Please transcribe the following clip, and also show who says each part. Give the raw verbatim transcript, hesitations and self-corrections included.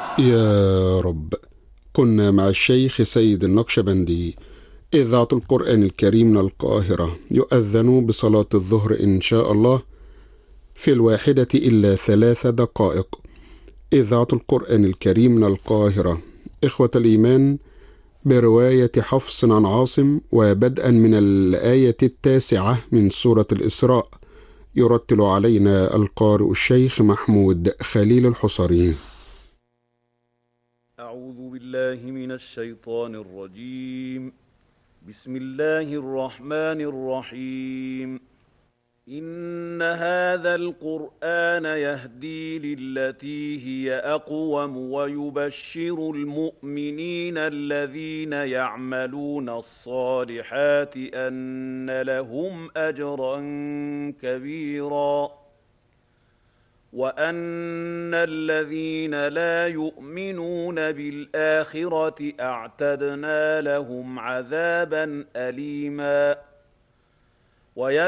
Speaker 1: يا رب. كنا مع الشيخ سيد النقشبندي، إذاعة القرآن الكريم من القاهرة. يؤذن بصلاة الظهر إن شاء الله في الواحدة إلا ثلاث دقائق. إذاعة القرآن الكريم من القاهرة. إخوة الإيمان، برواية حفص عن عاصم وبدءا من الآية التاسعة من سورة الإسراء، يرتل علينا القارئ الشيخ محمود خليل الحصري.
Speaker 2: أعوذ بالله من الشيطان الرجيم. بسم الله الرحمن الرحيم. إن هذا القرآن يهدي للتي هي أقوم ويبشر المؤمنين الذين يعملون الصالحات أن لهم أجرا كبيرا وأن الذين لا يؤمنون بالآخرة أعتدنا لهم عذابا أليما.